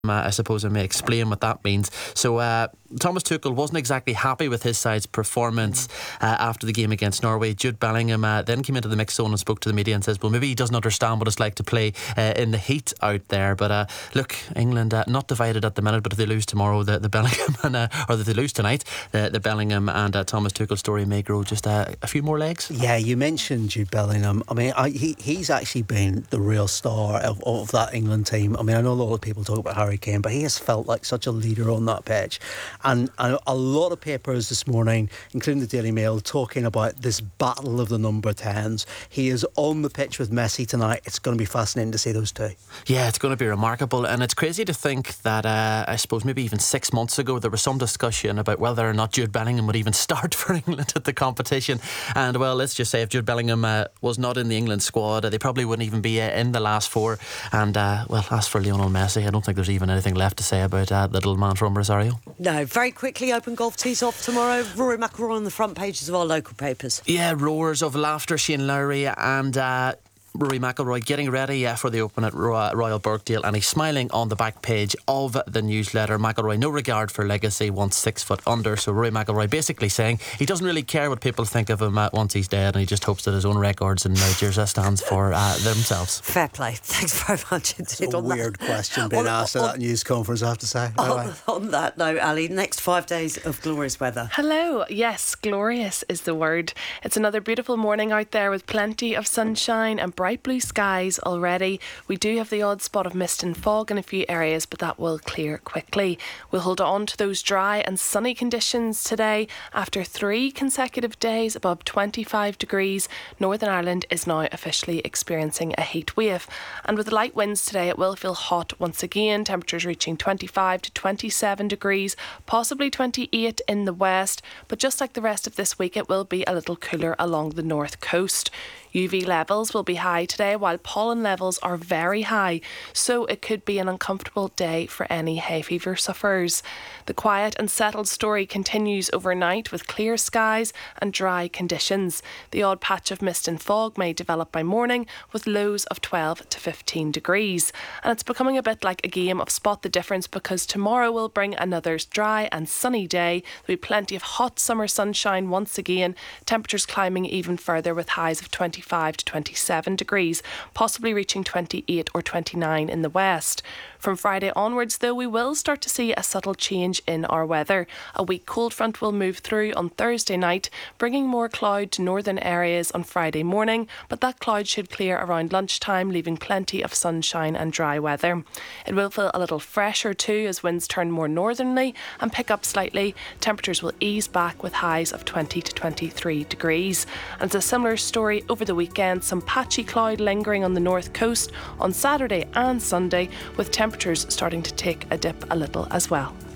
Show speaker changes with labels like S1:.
S1: I suppose I may explain what that means. So Thomas Tuchel wasn't exactly happy with his side's performance after the game against Norway. Jude Bellingham then came into the mix zone and spoke to the media and says, well, maybe he doesn't understand what it's like to play in the heat out there. But look, England not divided at the minute, but if they lose tomorrow, the Bellingham or if they lose tonight, the Bellingham and Thomas Tuchel story may grow just a few more legs.
S2: Yeah, you mentioned Jude Bellingham. I mean, he's actually been the real star of that England team. I mean, I know a lot of people talk about Harry Kane, but he has felt like such a leader on that pitch. And a lot of papers this morning, including the Daily Mail, talking about this battle of the number 10s. He is on the pitch with Messi tonight. It's going to be fascinating to see those two.
S1: Yeah, it's going to be remarkable. And it's crazy to think that I suppose maybe even 6 months ago there was some discussion about whether or not Jude Bellingham would even start for England at the competition. And well, let's just say if Jude Bellingham was not in the England squad, they probably wouldn't even be in the last four. And well, as for Lionel Messi, I don't think there's even anything left to say about the little man from Rosario.
S3: No, very quickly, Open Golf tees off tomorrow. Rory McIlroy on the front pages of our local papers.
S1: Yeah, roars of laughter. Shane Lowry and Rory McIlroy getting ready for the Open at Royal Birkdale, and he's smiling on the back page of the newsletter. McIlroy, no regard for legacy, wants 6 foot under. So Rory McIlroy basically saying he doesn't really care what people think of him once he's dead, and he just hopes that his own records and Nigeria stands for themselves.
S3: Fair play. Thanks very much indeed.
S2: It's a weird question being asked at that news conference, I have to say.
S3: On that note, Ali, next 5 days of glorious weather.
S4: Hello. Yes, glorious is the word. It's another beautiful morning out there with plenty of sunshine and bright blue skies already. We do have the odd spot of mist and fog in a few areas, but that will clear quickly. We'll hold on to those dry and sunny conditions today. After 3 consecutive days above 25 degrees, Northern Ireland is now officially experiencing a heat wave. And with light winds today, it will feel hot once again. Temperatures reaching 25 to 27 degrees, possibly 28 in the west. But just like the rest of this week, it will be a little cooler along the north coast. UV levels will be high today, while pollen levels are very high, so it could be an uncomfortable day for any hay fever sufferers. The quiet and settled story continues overnight with clear skies and dry conditions. The odd patch of mist and fog may develop by morning with lows of 12 to 15 degrees. And it's becoming a bit like a game of spot the difference, because tomorrow will bring another dry and sunny day. There'll be plenty of hot summer sunshine once again, temperatures climbing even further with highs of 25 to 27 degrees, possibly reaching 28 or 29 in the west. From Friday onwards, though, we will start to see a subtle change in our weather. A weak cold front will move through on Thursday night, bringing more cloud to northern areas on Friday morning, but that cloud should clear around lunchtime, leaving plenty of sunshine and dry weather. It will feel a little fresher too as winds turn more northerly and pick up slightly. Temperatures will ease back with highs of 20 to 23 degrees. And it's a similar story over the weekend. Some patchy cloud lingering on the north coast on Saturday and Sunday, with temperatures starting to take a dip a little as well.